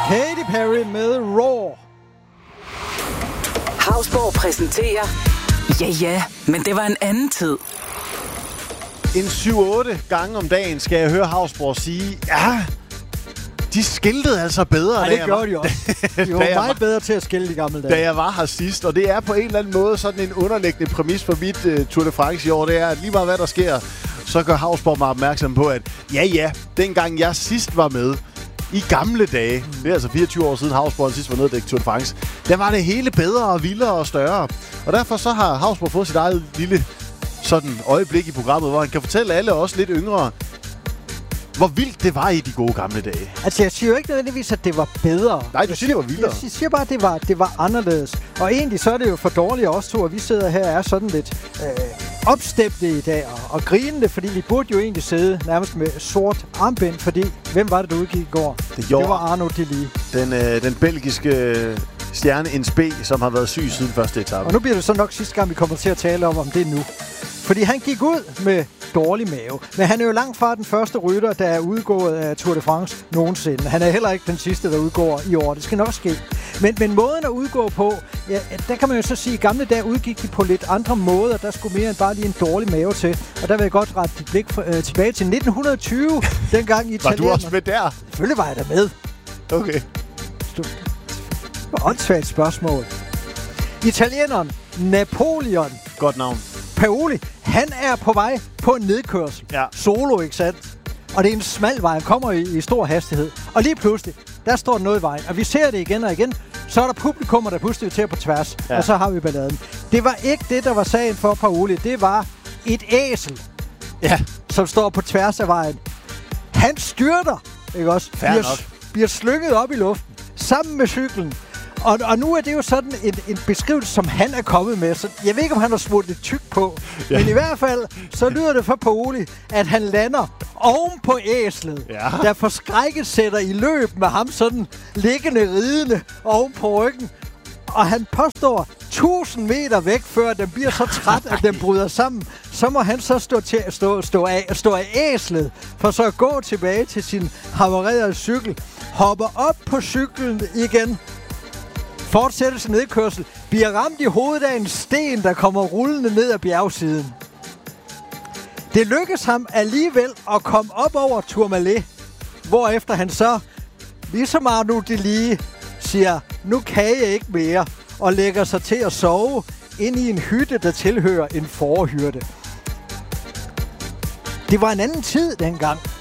Katy Perry med Raw. Hausborg præsenterer... Ja, men det var en anden tid. En 7-8 gange om dagen skal jeg høre Hausborg sige, ja, de skiltede altså bedre. Nej, det gjorde de også. De var meget bedre til at skille de gamle dage. Da jeg var her sidst, og det er på en eller anden måde sådan en underliggende præmis for mit Tour de France i år, det er, at lige meget hvad der sker, så gør Hausborg mig opmærksom på, at ja, dengang jeg sidst var med, i gamle dage, det er altså 24 år siden Hausborg sidst var nede i Tour de France, der var det hele bedre og vildere og større. Og derfor så har Hausborg fået sit eget lille sådan øjeblik i programmet, hvor han kan fortælle alle os lidt yngre, hvor vildt det var i de gode gamle dage. Altså, jeg siger jo ikke nødvendigvis, at det var bedre. Nej, du siger, det var vildere. Jeg siger bare, at det var anderledes. Og egentlig så er det jo for dårligt os to, at vi sidder her og er sådan lidt opstemte i dag og grinende, fordi vi burde jo egentlig sidde nærmest med sort armbind, fordi hvem var det, der udgik i går? Det var Arnaud Delis. Den belgiske stjerne Ins B, som har været syg siden første etape. Og nu bliver det så nok sidste gang, vi kommer til at tale om det nu. Fordi han gik ud med dårlig mave. Men han er jo langt fra den første rytter, der er udgået af Tour de France nogensinde. Han er heller ikke den sidste, der udgår i år. Det skal nok ske. Men måden at udgå på, ja, der kan man jo så sige, at i gamle dage udgik de på lidt andre måder. Der skulle mere end bare lige en dårlig mave til. Og der vil jeg godt rette dit blik tilbage til 1920, dengang italienerne... Var du også med der? Selvfølgelig var jeg der med. Okay. Åndssvagt spørgsmål. Italieneren Napoleon. Godt navn. Paoli, han er på vej på en nedkørsel. Ja. Solo, ikke sandt? Og det er en smal vej. Han kommer i stor hastighed. Og lige pludselig, der står der noget i vejen. Og vi ser det igen og igen. Så er der publikummer, der pludselig vil til på tværs. Ja. Og så har vi balladen. Det var ikke det, der var sagen for Paoli. Det var et æsel, som står på tværs af vejen. Han styrter, ikke også? Bliver slynget op i luften sammen med cyklen. Og nu er det jo sådan en beskrivelse, som han er kommet med. Så jeg ved ikke, om han har smurt lidt tyk på. Ja. Men i hvert fald, så lyder det for Paoli, at han lander oven på æslet. Ja. Der forskrækket sætter i løb med ham sådan liggende ridende oven på ryggen. Og han påstår 1000 meter væk, før den bliver så træt, at den bryder sammen. Så må han så stå af æslet, for så at gå tilbage til sin havarerede cykel. Hopper op på cyklen igen. Fortsættes nedkørsel, bliver ramt i hovedet af en sten, der kommer rullende ned ad bjergsiden. Det lykkes ham alligevel at komme op over Tourmalet, hvorefter han så, ligesom Arnaud Delis, siger, nu kan jeg ikke mere, og lægger sig til at sove ind i en hytte, der tilhører en fårehyrde. Det var en anden tid dengang.